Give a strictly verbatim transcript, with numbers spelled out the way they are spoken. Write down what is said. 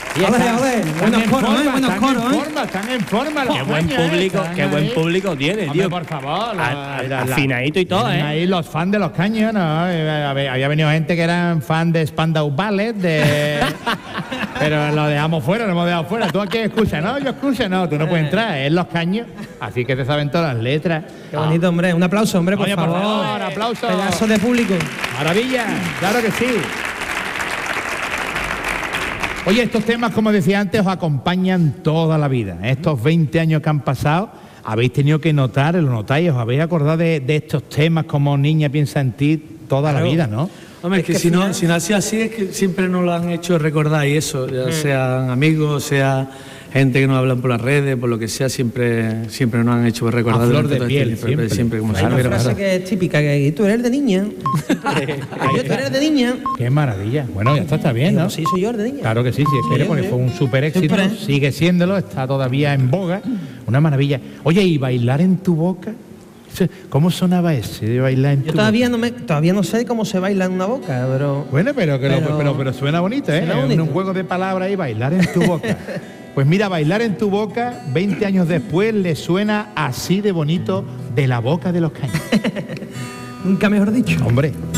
Y Ole, está- ole, están buenos en coros, forma, ¿eh? Buenos están coros, en ¿eh? forma, están en forma. los Qué buen dueños, ¿eh? público, Están qué buen ahí. público tiene, Hombre, tío. por favor. A- la- a- la- la- afinadito y todo, tienen ¿eh? Ahí los fans de los caños, ¿no? Eh, Había, había venido gente que eran fan de Spandau Ballet, de... pero lo dejamos fuera, lo hemos dejado fuera. Tú aquí escuchas, no, yo escucho, no, tú no puedes entrar, es los caños. Así que te saben todas las letras. Qué bonito, hombre. Un aplauso, hombre, por Oye, por favor. favor, aplauso. Pedazo de público. Maravilla, claro que sí. Oye, estos temas, como decía antes, os acompañan toda la vida. Estos veinte años que han pasado, habéis tenido que notar, lo notáis, os habéis acordado de, de estos temas como Niña piensa en ti toda la Claro. vida, ¿no? Hombre, es que, Es que si, al no, final- si no ha sido así, es que siempre nos lo han hecho recordar y eso, ya sean amigos, sea gente que nos hablan por las redes, por lo que sea, siempre siempre nos han hecho recordar. A flor durante de todo piel, este tiempo, siempre. siempre como Hay una siempre. frase claro. que es típica, que tú eres el de niña. Yo tú eres el de niña. Qué maravilla. Bueno, ya está, está bien, ¿no? Digo, sí, soy yo el de niña. Claro que sí, sí, es que Sí, porque sí. fue un súper éxito, Siempre. sigue siéndolo, está todavía en boga, una maravilla. Oye, ¿y bailar en tu boca? Ese- ¿Cómo sonaba ese de bailar en Yo tu todavía no me, todavía no sé cómo se baila en una boca, pero. Bueno, pero, que lo- Pero- pero, pero suena bonito, ¿eh? Suena Es bonito. un juego de palabras y bailar en tu boca. Pues mira, bailar en tu boca, veinte años después, le suena así de bonito de la boca de los caños. Nunca mejor dicho. Hombre,